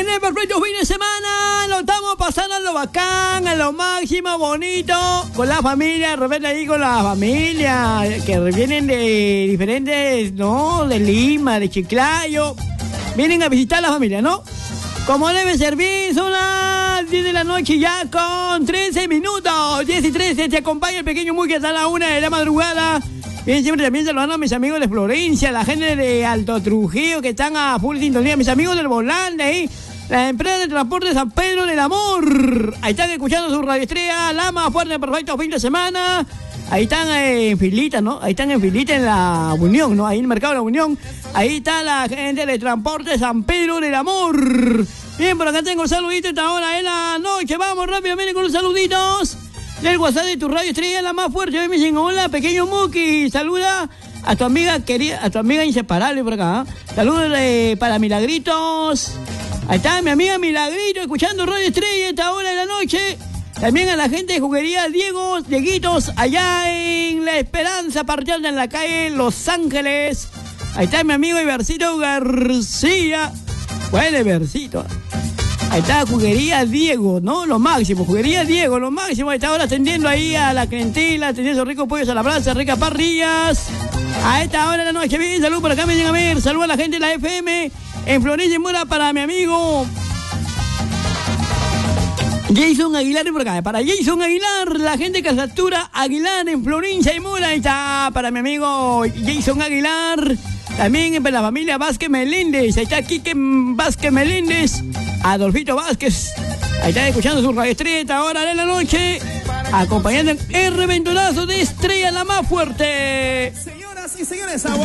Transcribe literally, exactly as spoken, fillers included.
en el perfecto fin de semana. Lo estamos pasando a lo bacán, a lo máximo, bonito. Con la familia, de repente ahí con la familia. Que vienen de diferentes, ¿no? De Lima, de Chiclayo. Vienen a visitar a la familia, ¿no? Como debe servir, son las diez de la noche ya con trece minutos. diez y trece, te acompaña el pequeño Muki hasta la una de la madrugada. Bien, siempre también saludando a mis amigos de Florencia, la gente de Alto Trujillo que están a full sintonía, mis amigos del Volante ahí, la empresa de transporte San Pedro del Amor. Ahí están escuchando su radioestrella, la más fuerte, perfecto fin de semana. Ahí están en filita, ¿no? Ahí están en filita en la Unión, ¿no? Ahí en el mercado de la Unión. Ahí está la gente de transporte San Pedro del Amor. Bien, por acá tengo saluditos esta hora de la noche. Vamos rápidamente con los saluditos del WhatsApp de tu radio estrella, la más fuerte. Hoy me dicen, hola, pequeño Muki. Saluda a tu amiga querida, a tu amiga inseparable por acá. ¿eh? Saludos eh, para Milagritos. Ahí está mi amiga Milagrito escuchando radio estrella esta hora de la noche. También a la gente de Juguería Diego, Dieguitos, allá en La Esperanza, partiendo en la calle Los Ángeles. Ahí está mi amigo Ibercito García. Bueno, Ibercito. Ahí está Juguería Diego, ¿no? Lo máximo, Juguería Diego, lo máximo. Ahí está ahora atendiendo ahí a la clientela, atendiendo esos ricos pollos a la brasa, ricas parrillas. A esta hora de la noche, bien, salud por acá, me llegan a ver. Salud a la gente de la F M en Florencia y Mora para mi amigo Jason Aguilar por acá, para Jason Aguilar, la gente que captura Aguilar en Florencia y Mora. Ahí está para mi amigo Jason Aguilar. También para la familia Vázquez Meléndez. Ahí está Quique Vázquez Meléndez, Adolfito Vázquez. Ahí está escuchando su radio estrella ahora de la noche, acompañando el reventonazo de Estrella la más fuerte. Señoras y señores,